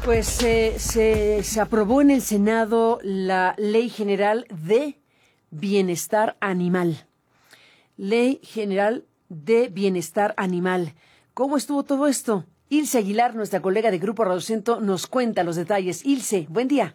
Pues se aprobó en el Senado la Ley General de Bienestar Animal. Ley General de Bienestar Animal. ¿Cómo estuvo todo esto? Ilse Aguilar, nuestra colega de Grupo Radio Centro, nos cuenta los detalles. Ilse, buen día.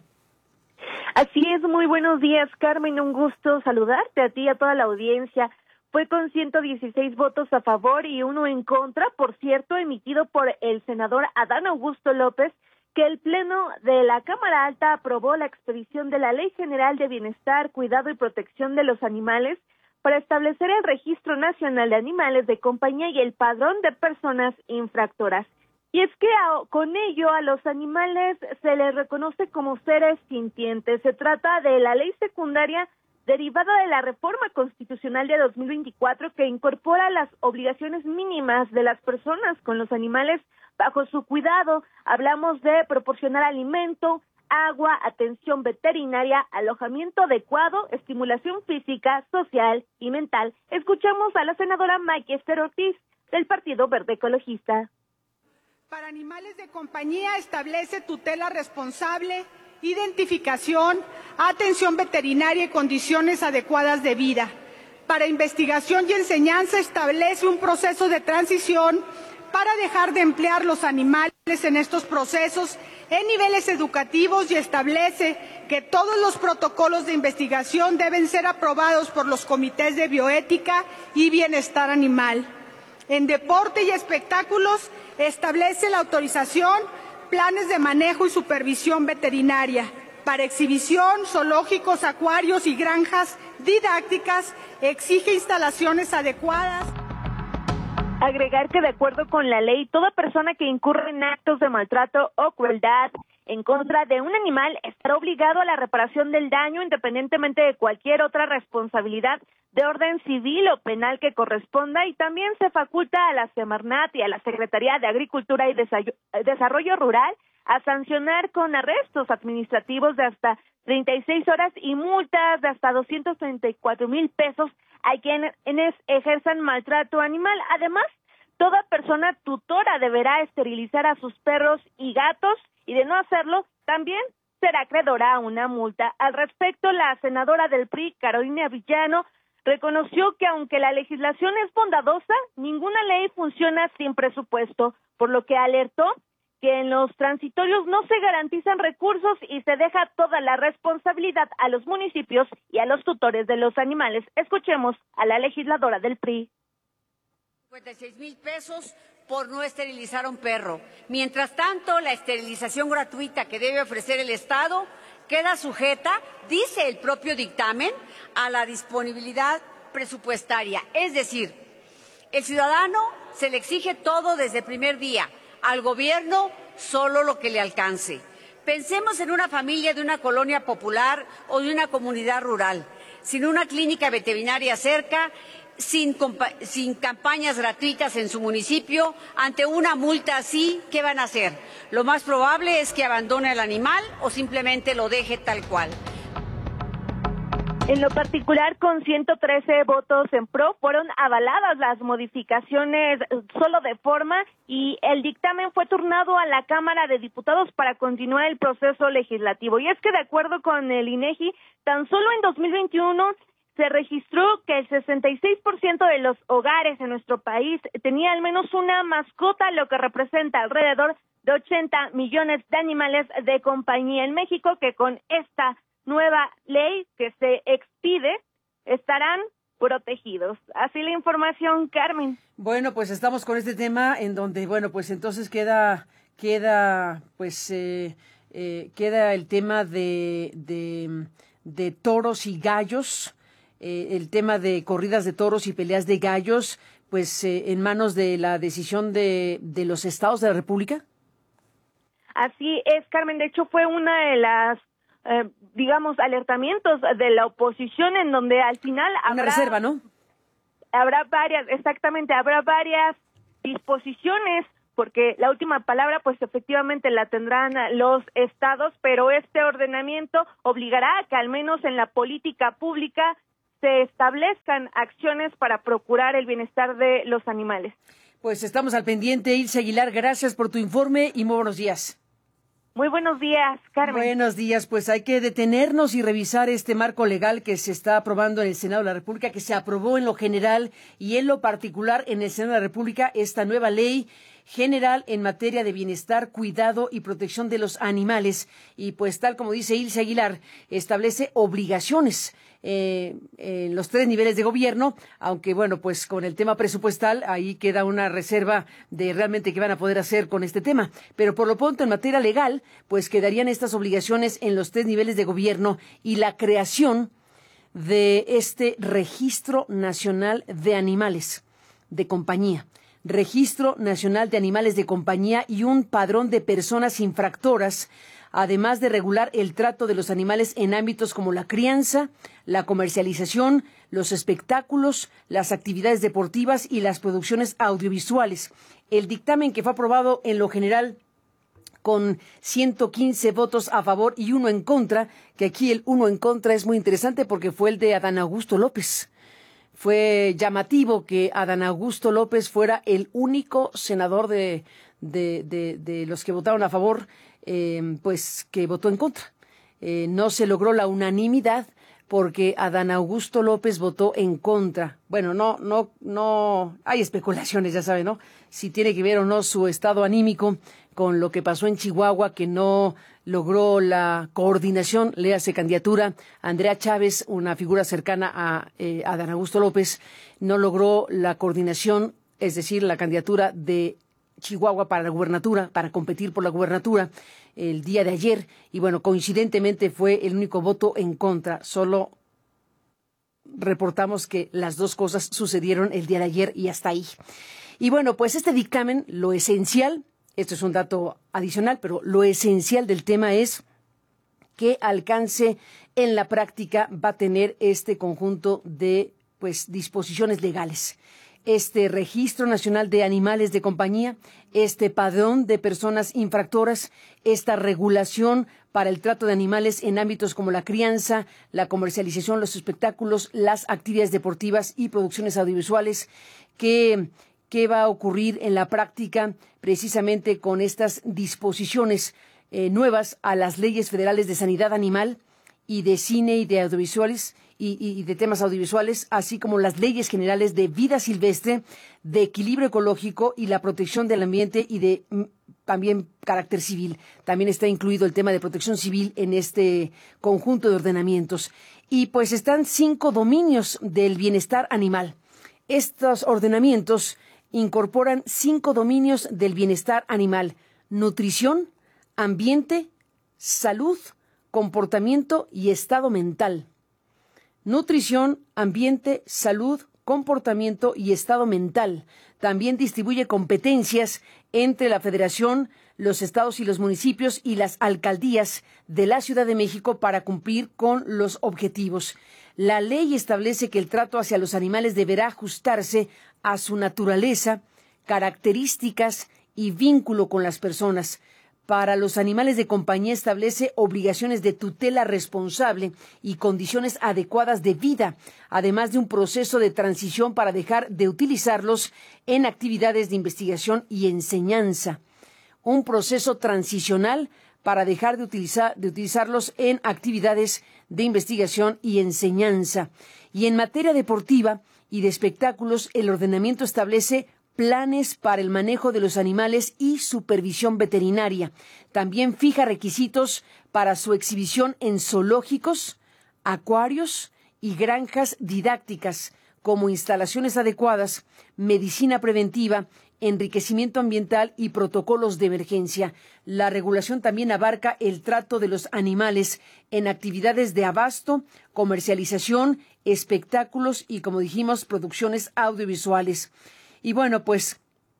Así es, muy buenos días, Carmen. Un gusto saludarte a ti y a toda la audiencia. Fue con 116 votos a favor y 1 en contra, por cierto, emitido por el senador Adán Augusto López, que el Pleno de la Cámara Alta aprobó la expedición de la Ley General de Bienestar, Cuidado y Protección de los Animales para establecer el Registro Nacional de Animales de Compañía y el Padrón de Personas Infractoras. Y es que con ello a los animales se les reconoce como seres sintientes. Se trata de la ley secundaria derivada de la reforma constitucional de 2024 que incorpora las obligaciones mínimas de las personas con los animales bajo su cuidado. Hablamos de proporcionar alimento, agua, atención veterinaria, alojamiento adecuado, estimulación física, social y mental. Escuchamos a la senadora Maite Esther Ortiz del Partido Verde Ecologista. Para animales de compañía establece tutela responsable, identificación, atención veterinaria y condiciones adecuadas de vida. Para investigación y enseñanza establece un proceso de transición para dejar de emplear los animales en estos procesos en niveles educativos y establece que todos los protocolos de investigación deben ser aprobados por los comités de bioética y bienestar animal. En deporte y espectáculos establece la autorización, planes de manejo y supervisión veterinaria. Para exhibición, zoológicos, acuarios y granjas didácticas exige instalaciones adecuadas. Agregar que de acuerdo con la ley, toda persona que incurre en actos de maltrato o crueldad en contra de un animal estará obligado a la reparación del daño independientemente de cualquier otra responsabilidad de orden civil o penal que corresponda, y también se faculta a la Semarnat y a la Secretaría de Agricultura y Desarrollo Rural a sancionar con arrestos administrativos de hasta 36 horas y multas de hasta 234,000 pesos a quienes ejerzan maltrato animal. Además, toda persona tutora deberá esterilizar a sus perros y gatos, y de no hacerlo, también será acreedora a una multa. Al respecto, la senadora del PRI, Carolina Villano, reconoció que aunque la legislación es bondadosa, ninguna ley funciona sin presupuesto, por lo que alertó que en los transitorios no se garantizan recursos y se deja toda la responsabilidad a los municipios y a los tutores de los animales. Escuchemos a la legisladora del PRI. 56,000 pesos por no esterilizar a un perro. Mientras tanto, la esterilización gratuita que debe ofrecer el Estado queda sujeta, dice el propio dictamen, a la disponibilidad presupuestaria. Es decir, el ciudadano se le exige todo desde el primer día, al gobierno solo lo que le alcance. Pensemos en una familia de una colonia popular o de una comunidad rural, sin una clínica veterinaria cerca, sin campañas gratuitas en su municipio. Ante una multa así, ¿qué van a hacer? Lo más probable es que abandone al animal o simplemente lo deje tal cual. En lo particular, con 113 votos en pro, fueron avaladas las modificaciones solo de forma, y el dictamen fue turnado a la Cámara de Diputados para continuar el proceso legislativo. Y es que de acuerdo con el INEGI, tan solo en 2021 se registró que el 66% de los hogares en nuestro país tenía al menos una mascota, lo que representa alrededor de 80 millones de animales de compañía en México, que con esta nueva ley que se expide estarán protegidos. Así la información, Carmen. Bueno, pues estamos con este tema en donde, bueno, pues entonces queda el tema de toros y gallos, el tema de corridas de toros y peleas de gallos, pues en manos de la decisión de los estados de la República. Así es, Carmen. De hecho, fue una de las alertamientos de la oposición, en donde al final una reserva, ¿no? Habrá varias disposiciones, porque la última palabra pues efectivamente la tendrán los estados, pero este ordenamiento obligará a que al menos en la política pública se establezcan acciones para procurar el bienestar de los animales. Pues estamos al pendiente. Ilse Aguilar, gracias por tu informe y muy buenos días. Muy buenos días, Carmen. Buenos días, pues hay que detenernos y revisar este marco legal que se está aprobando en el Senado de la República, que se aprobó en lo general y en lo particular en el Senado de la República, esta nueva ley general en materia de bienestar, cuidado y protección de los animales. Y pues tal como dice Ilse Aguilar, establece obligaciones en los 3 niveles de gobierno, aunque bueno, pues con el tema presupuestal ahí queda una reserva de realmente qué van a poder hacer con este tema. Pero por lo pronto en materia legal, pues quedarían estas obligaciones en los 3 niveles de gobierno y la creación de este Registro Nacional de Animales de Compañía. Registro Nacional de Animales de Compañía y un padrón de personas infractoras, además de regular el trato de los animales en ámbitos como la crianza, la comercialización, los espectáculos, las actividades deportivas y las producciones audiovisuales. El dictamen que fue aprobado en lo general con 115 votos a favor y 1 en contra, que aquí el 1 en contra es muy interesante porque fue el de Adán Augusto López. Fue llamativo que Adán Augusto López fuera el único senador de los que votaron a favor, pues que votó en contra. No se logró la unanimidad porque Adán Augusto López votó en contra. Bueno, no hay especulaciones, ya saben, ¿no? Si tiene que ver o no su estado anímico con lo que pasó en Chihuahua, que no logró la coordinación, léase candidatura. Andrea Chávez, una figura cercana a Adán Augusto López, no logró la coordinación, es decir, la candidatura de Chihuahua para la gubernatura, para competir por la gubernatura el día de ayer. Y bueno, coincidentemente fue el único voto en contra. Solo reportamos que las dos cosas sucedieron el día de ayer y hasta ahí. Y bueno, pues este dictamen, lo esencial, esto es un dato adicional, pero lo esencial del tema es qué alcance en la práctica va a tener este conjunto de disposiciones legales. Este Registro Nacional de Animales de Compañía, este padrón de personas infractoras, esta regulación para el trato de animales en ámbitos como la crianza, la comercialización, los espectáculos, las actividades deportivas y producciones audiovisuales. ¿Qué va a ocurrir en la práctica precisamente con estas disposiciones nuevas a las leyes federales de sanidad animal y de cine y de audiovisuales y de temas audiovisuales, así como las leyes generales de vida silvestre, de equilibrio ecológico y la protección del ambiente y de también carácter civil? También está incluido el tema de protección civil en este conjunto de ordenamientos. Y pues están 5 dominios del bienestar animal. Estos ordenamientos incorporan 5 dominios del bienestar animal: nutrición, ambiente, salud, comportamiento y estado mental. Nutrición, ambiente, salud, comportamiento y estado mental. También distribuye competencias entre la Federación, los estados y los municipios y las alcaldías de la Ciudad de México para cumplir con los objetivos. La ley establece que el trato hacia los animales deberá ajustarse a su naturaleza, características y vínculo con las personas. Para los animales de compañía establece obligaciones de tutela responsable y condiciones adecuadas de vida, además de un proceso de transición para dejar de utilizarlos en actividades de investigación y enseñanza. Un proceso transicional para dejar de utilizarlos en actividades de investigación y enseñanza. Y en materia deportiva y de espectáculos, el ordenamiento establece planes para el manejo de los animales y supervisión veterinaria. También fija requisitos para su exhibición en zoológicos, acuarios y granjas didácticas, como instalaciones adecuadas, medicina preventiva, enriquecimiento ambiental y protocolos de emergencia. La regulación también abarca el trato de los animales en actividades de abasto, comercialización, espectáculos y, como dijimos, producciones audiovisuales. Y bueno, pues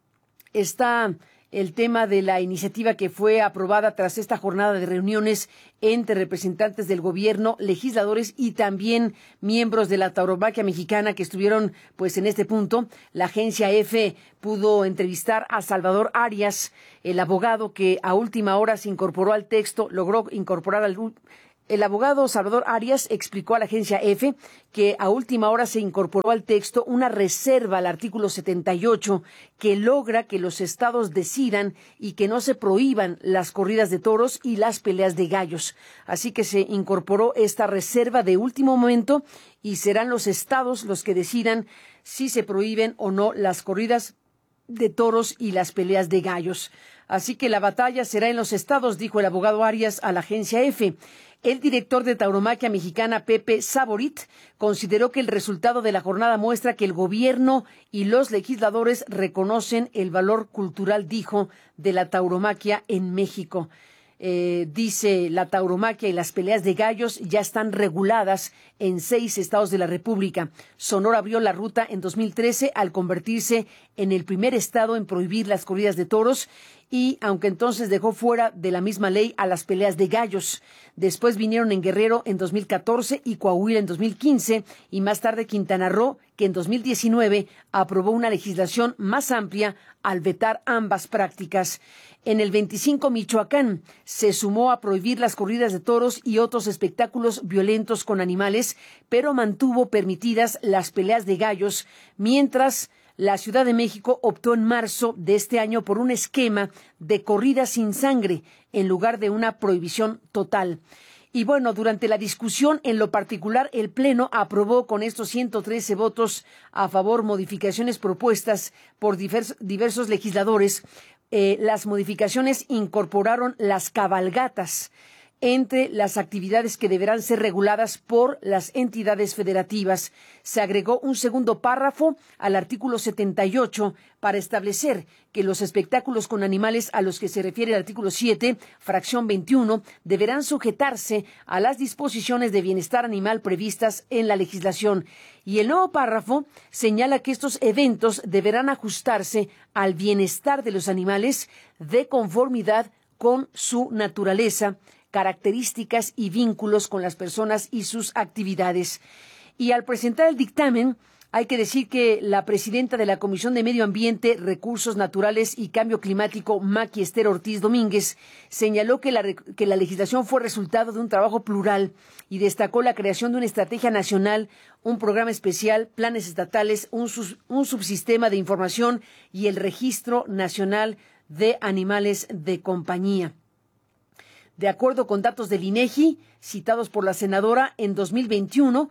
está el tema de la iniciativa que fue aprobada tras esta jornada de reuniones entre representantes del gobierno, legisladores y también miembros de la tauromaquia mexicana que estuvieron pues en este punto. La agencia EFE pudo entrevistar a Salvador Arias, el abogado que a última hora se incorporó al texto, logró incorporar El abogado Salvador Arias explicó a la agencia EFE que a última hora se incorporó al texto una reserva al artículo 78 que logra que los estados decidan y que no se prohíban las corridas de toros y las peleas de gallos. Así que se incorporó esta reserva de último momento y serán los estados los que decidan si se prohíben o no las corridas de toros y las peleas de gallos. Así que la batalla será en los estados, dijo el abogado Arias a la agencia EFE. El director de Tauromaquia Mexicana, Pepe Saborit, consideró que el resultado de la jornada muestra que el gobierno y los legisladores reconocen el valor cultural, dijo, de la tauromaquia en México. Dice, la tauromaquia y las peleas de gallos ya están reguladas en 6 estados de la República. Sonora abrió la ruta en 2013 al convertirse en el primer estado en prohibir las corridas de toros y, aunque entonces dejó fuera de la misma ley a las peleas de gallos. Después vinieron en Guerrero en 2014 y Coahuila en 2015 y más tarde Quintana Roo, que en 2019 aprobó una legislación más amplia al vetar ambas prácticas. En el 25, Michoacán se sumó a prohibir las corridas de toros y otros espectáculos violentos con animales, pero mantuvo permitidas las peleas de gallos, mientras la Ciudad de México optó en marzo de este año por un esquema de corridas sin sangre en lugar de una prohibición total. Y bueno, durante la discusión, en lo particular, el Pleno aprobó con estos 113 votos a favor modificaciones propuestas por diversos legisladores. Las modificaciones incorporaron las cabalgatas entre las actividades que deberán ser reguladas por las entidades federativas. Se agregó un segundo párrafo al artículo 78 para establecer que los espectáculos con animales a los que se refiere el artículo 7, fracción 21, deberán sujetarse a las disposiciones de bienestar animal previstas en la legislación. Y el nuevo párrafo señala que estos eventos deberán ajustarse al bienestar de los animales de conformidad con su naturaleza, características y vínculos con las personas y sus actividades. Y al presentar el dictamen, hay que decir que la presidenta de la Comisión de Medio Ambiente, Recursos Naturales y Cambio Climático, Maqui Esther Ortiz Domínguez, señaló que la legislación fue resultado de un trabajo plural y destacó la creación de una estrategia nacional, un programa especial, planes estatales, un subsistema de información y el Registro Nacional de Animales de Compañía. De acuerdo con datos del INEGI, citados por la senadora, en 2021,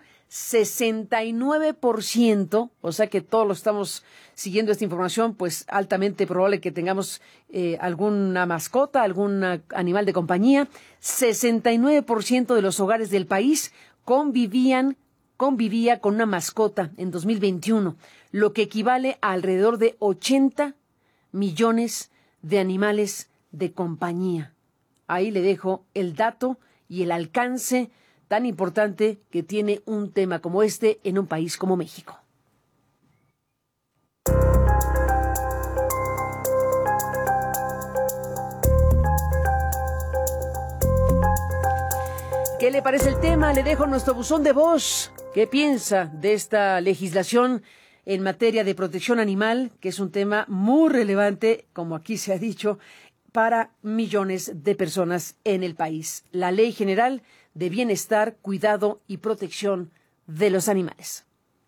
69%, o sea que todos lo estamos siguiendo esta información, pues altamente probable que tengamos alguna mascota, algún animal de compañía. 69% de los hogares del país convivía con una mascota en 2021, lo que equivale a alrededor de 80 millones de animales de compañía. Ahí le dejo el dato y el alcance tan importante que tiene un tema como este en un país como México. ¿Qué le parece el tema? Le dejo nuestro buzón de voz. ¿Qué piensa de esta legislación en materia de protección animal, que es un tema muy relevante, como aquí se ha dicho, para millones de personas en el país? La Ley General de Bienestar, Cuidado y Protección de los Animales.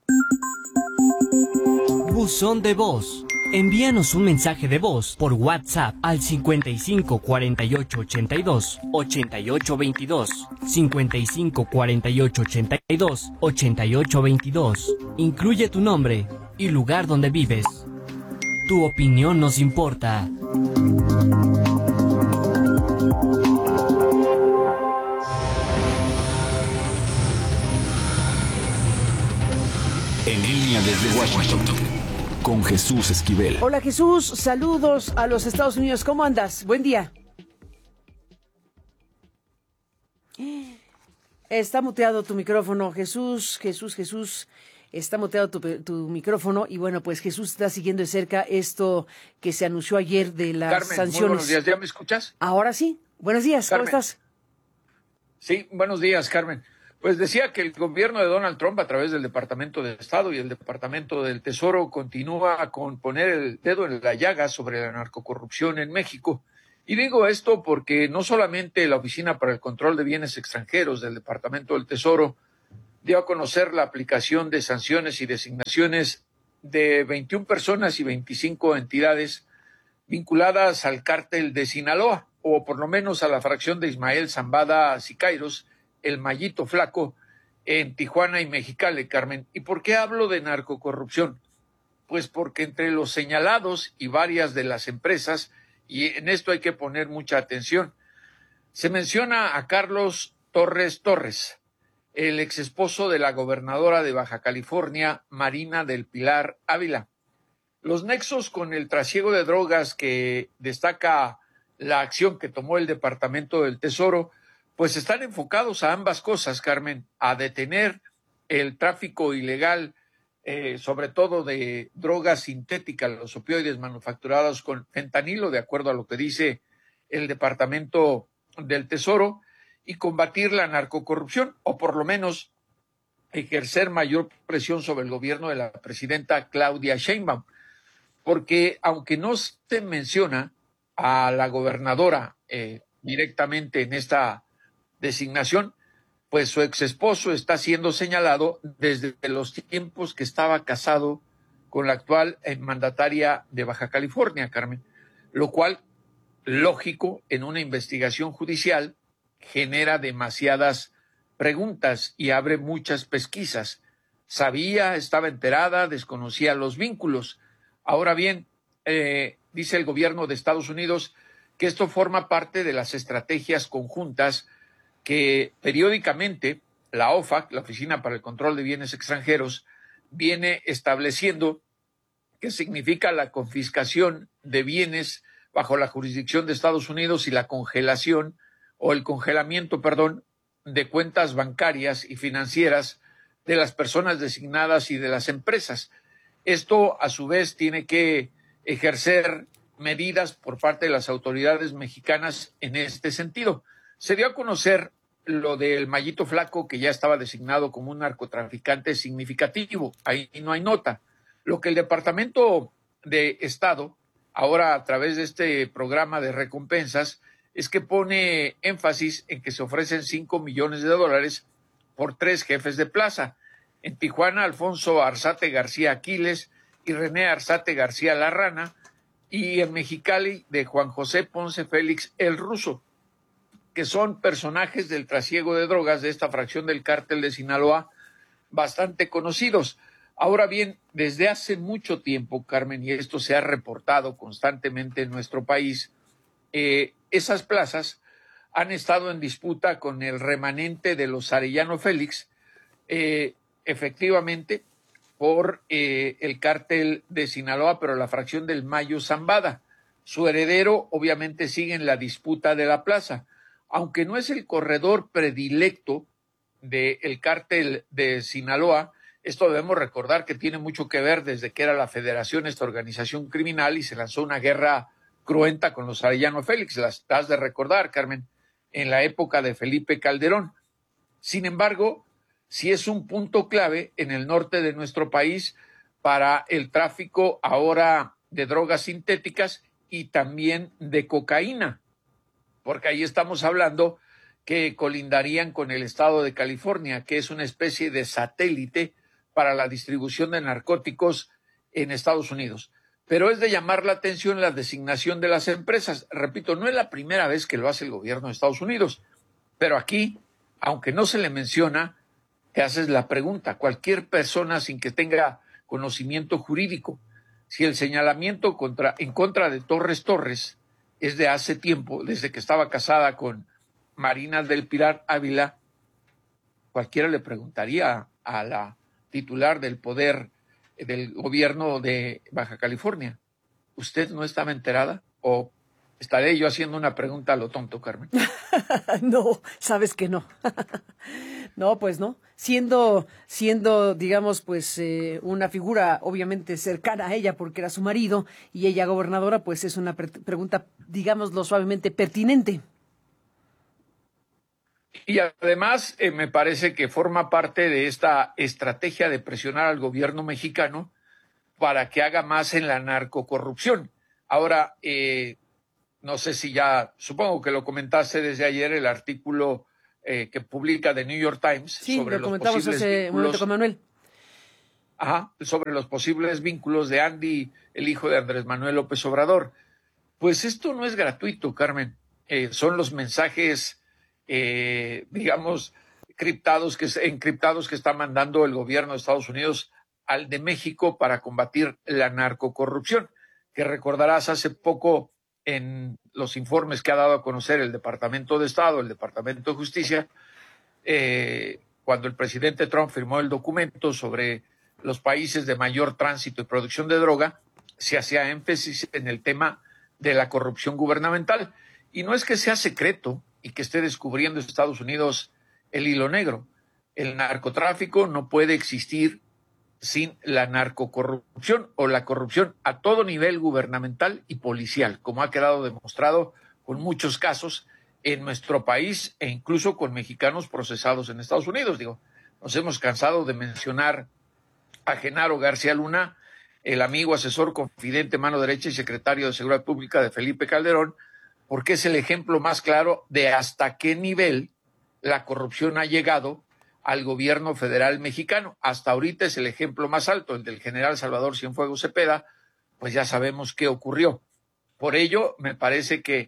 Buzón de voz. Envíanos un mensaje de voz por WhatsApp al 55 48 82 88 22, 55 48 82 88 22. Incluye tu nombre y lugar donde vives. Tu opinión nos importa. En línea desde Washington, con Jesús Esquivel. Hola Jesús, saludos a los Estados Unidos. ¿Cómo andas? Buen día. Está muteado tu micrófono, Jesús. Está muteado tu micrófono y bueno, pues Jesús está siguiendo de cerca esto que se anunció ayer de las Carmen, sanciones. muy buenos días, ¿ya me escuchas? Ahora sí. Buenos días, Carmen. ¿Cómo estás? Sí, buenos días, Carmen. Pues decía que el gobierno de Donald Trump, a través del Departamento de Estado y el Departamento del Tesoro, continúa con poner el dedo en la llaga sobre la narcocorrupción en México Y digo esto porque no solamente la Oficina para el Control de Bienes Extranjeros del Departamento del Tesoro dio a conocer la aplicación de sanciones y designaciones de 21 personas y 25 entidades vinculadas al cártel de Sinaloa, o por lo menos a la fracción de Ismael Zambada Siqueiros, el Mallito Flaco, en Tijuana y Mexicali, Carmen. ¿Y por qué hablo de narcocorrupción? Pues porque entre los señalados y varias de las empresas, y en esto hay que poner mucha atención, se menciona a Carlos Torres, el exesposo de la gobernadora de Baja California, Marina del Pilar Ávila. Los nexos con el trasiego de drogas que destaca la acción que tomó el Departamento del Tesoro, pues están enfocados a ambas cosas, Carmen, a detener el tráfico ilegal, sobre todo de drogas sintéticas, los opioides manufacturados con fentanilo, de acuerdo a lo que dice el Departamento del Tesoro, y combatir la narcocorrupción, o por lo menos ejercer mayor presión sobre el gobierno de la presidenta Claudia Sheinbaum, porque aunque no se menciona a la gobernadora directamente en esta designación, pues su exesposo está siendo señalado desde los tiempos que estaba casado con la actual mandataria de Baja California, Carmen, lo cual, lógico, en una investigación judicial genera demasiadas preguntas y abre muchas pesquisas. Sabía, estaba enterada, desconocía los vínculos. Ahora bien, dice el gobierno de Estados Unidos que esto forma parte de las estrategias conjuntas que periódicamente la OFAC, la Oficina para el Control de Bienes Extranjeros, viene estableciendo, que significa la confiscación de bienes bajo la jurisdicción de Estados Unidos y la congelación o el congelamiento, de cuentas bancarias y financieras de las personas designadas y de las empresas. Esto, a su vez, tiene que ejercer medidas por parte de las autoridades mexicanas en este sentido. Se dio a conocer lo del Mallito Flaco, que ya estaba designado como un narcotraficante significativo. Ahí no hay nota. Lo que el Departamento de Estado, ahora a través de este programa de recompensas, es que pone énfasis en que se ofrecen $5 millones por 3 jefes de plaza. En Tijuana, Alfonso Arzate García Aquiles y René Arzate García La Rana, y en Mexicali de Juan José Ponce Félix el Ruso, que son personajes del trasiego de drogas de esta fracción del cártel de Sinaloa, bastante conocidos. Ahora bien, desde hace mucho tiempo, Carmen, y esto se ha reportado constantemente en nuestro país, esas plazas han estado en disputa con el remanente de los Arellano Félix, efectivamente, por el cártel de Sinaloa, pero la fracción del Mayo Zambada. Su heredero, obviamente, sigue en la disputa de la plaza. Aunque no es el corredor predilecto del cártel de Sinaloa, esto debemos recordar que tiene mucho que ver desde que era la Federación, esta organización criminal, y se lanzó una guerra cruenta con los Arellano Félix, las has de recordar, Carmen, en la época de Felipe Calderón. Sin embargo, sí es un punto clave en el norte de nuestro país para el tráfico ahora de drogas sintéticas y también de cocaína, porque ahí estamos hablando que colindarían con el estado de California, que es una especie de satélite para la distribución de narcóticos en Estados Unidos. Pero es de llamar la atención la designación de las empresas. Repito, no es la primera vez que lo hace el gobierno de Estados Unidos, pero aquí, aunque no se le menciona, te haces la pregunta, cualquier persona sin que tenga conocimiento jurídico, si el señalamiento en contra de Torres es de hace tiempo, desde que estaba casada con Marina del Pilar Ávila, cualquiera le preguntaría a la titular del poder del gobierno de Baja California, ¿usted no estaba enterada? ¿O estaré yo haciendo una pregunta a lo tonto, Carmen? No, sabes que no. No, pues no. Siendo, digamos, pues una figura obviamente cercana a ella porque era su marido y ella gobernadora, pues es una pregunta, digámoslo suavemente, pertinente. Y además me parece que forma parte de esta estrategia de presionar al gobierno mexicano para que haga más en la narcocorrupción. Ahora, no sé si ya, supongo que lo comentaste desde ayer, el artículo que publica The New York Times sobre lo comentamos hace un momento con Manuel. Sobre los posibles vínculos de Andy, el hijo de Andrés Manuel López Obrador. Pues esto no es gratuito, Carmen. Son los mensajes, digamos, encriptados que está mandando el gobierno de Estados Unidos al de México para combatir la narcocorrupción, que recordarás hace poco en los informes que ha dado a conocer el Departamento de Estado, el Departamento de Justicia, cuando el presidente Trump firmó el documento sobre los países de mayor tránsito y producción de droga, se hacía énfasis en el tema de la corrupción gubernamental. Y no es que sea secreto y que esté descubriendo Estados Unidos el hilo negro. El narcotráfico no puede existir sin la narcocorrupción o la corrupción a todo nivel gubernamental y policial, como ha quedado demostrado con muchos casos en nuestro país e incluso con mexicanos procesados en Estados Unidos. Nos hemos cansado de mencionar a Genaro García Luna, el amigo, asesor, confidente, mano derecha y secretario de Seguridad Pública de Felipe Calderón, porque es el ejemplo más claro de hasta qué nivel la corrupción ha llegado al gobierno federal mexicano. Hasta ahorita es el ejemplo más alto, el del general Salvador Cienfuegos Cepeda, pues ya sabemos qué ocurrió. Por ello, me parece que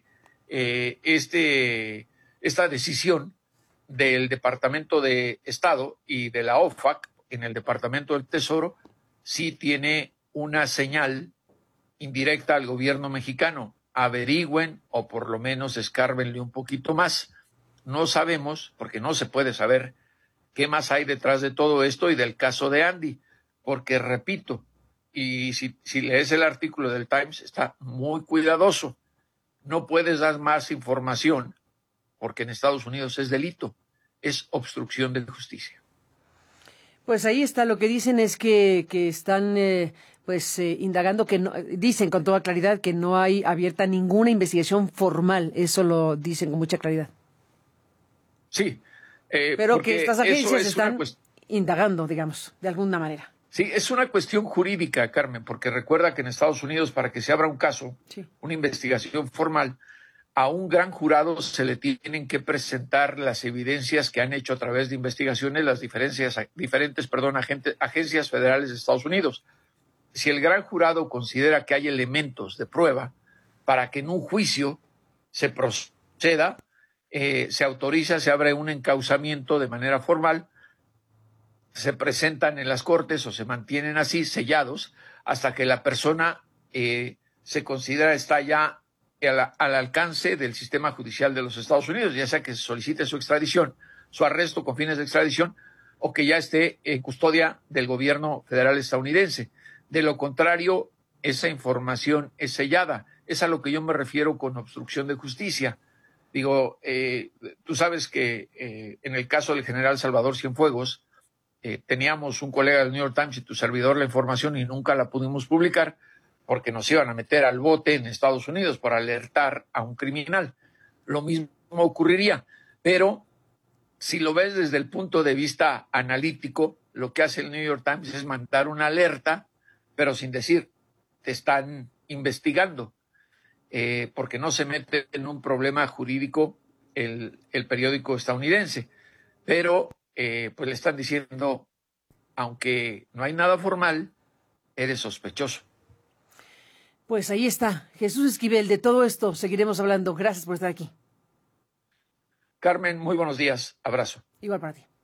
esta decisión del Departamento de Estado y de la OFAC en el Departamento del Tesoro sí tiene una señal indirecta al gobierno mexicano. Averigüen o por lo menos escárbenle un poquito más. No sabemos, porque no se puede saber qué más hay detrás de todo esto y del caso de Andy, porque repito, y si lees el artículo del Times, está muy cuidadoso. No puedes dar más información porque en Estados Unidos es delito, es obstrucción de justicia. Pues ahí está, lo que dicen es que están indagando, que no, dicen con toda claridad que no hay abierta ninguna investigación formal, eso lo dicen con mucha claridad. Sí. Pero que estas agencias están indagando, digamos, de alguna manera. Sí, es una cuestión jurídica, Carmen, porque recuerda que en Estados Unidos, para que se abra un caso, una investigación formal, a un gran jurado se le tienen que presentar las evidencias que han hecho a través de investigaciones las diferentes agencias federales de Estados Unidos. Si el gran jurado considera que hay elementos de prueba para que en un juicio se proceda, se autoriza, se abre un encauzamiento de manera formal, se presentan en las cortes o se mantienen así, sellados, hasta que la persona se considera está ya al alcance del sistema judicial de los Estados Unidos, ya sea que se solicite su extradición, su arresto con fines de extradición, o que ya esté en custodia del gobierno federal estadounidense. De lo contrario, esa información es sellada. Es a lo que yo me refiero con obstrucción de justicia. Tú sabes que en el caso del general Salvador Cienfuegos, teníamos un colega del New York Times y tu servidor la información y nunca la pudimos publicar porque nos iban a meter al bote en Estados Unidos por alertar a un criminal. Lo mismo ocurriría, pero si lo ves desde el punto de vista analítico, lo que hace el New York Times es mandar una alerta, pero sin decir, te están investigando, porque no se mete en un problema jurídico el periódico estadounidense. Pero pues le están diciendo, aunque no hay nada formal, eres sospechoso. Pues ahí está. Jesús Esquivel, de todo esto seguiremos hablando. Gracias por estar aquí. Carmen, muy buenos días. Abrazo. Igual para ti.